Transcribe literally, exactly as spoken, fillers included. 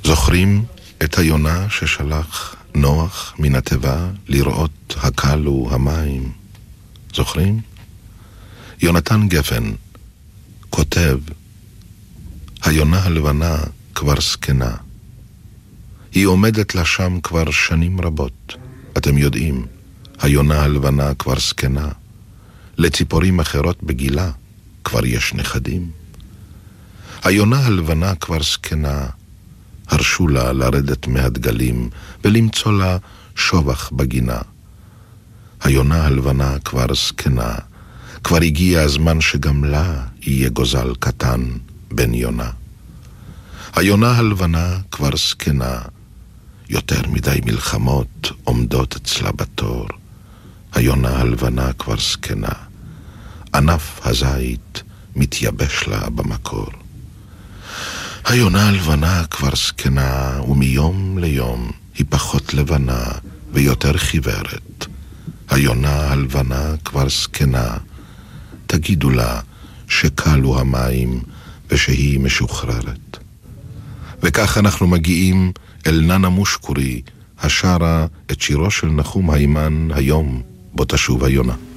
זוכרים את היונה ששלח נוח מן התיבה לראות הקלו המים? זוכרים? יונתן גפן כותב, היונה הלבנה כבר סקנה. היא עומדת לה שם כבר שנים רבות. אתם יודעים, היונה הלבנה כבר סקנה. לציפורים אחרות בגילה כבר יש נכדים. היונה הלבנה כבר סקנה. הרשו לה לרדת מהדגלים ולמצוא לה שובח בגינה. היונה הלבנה כבר סקנה. כבר הגיע הזמן שגם לה יהיה גוזל קטן בן יונה. היונה הלבנה כבר סקנה. יותר מדי מלחמות עומדות אצלה בתור. היונה הלבנה כבר סקנה. ענף הזית מתייבש לה במקור. היונה הלבנה כבר סקנה, ומיום ליום היא פחות לבנה ויותר חיוורת. היונה הלבנה כבר סקנה. תגידו לה שקלו המים ושהיא משוחררת. וכך אנחנו מגיעים אל ננה מושקורי, השרה את שירו של נחום היימן היום בו תשוב היונה.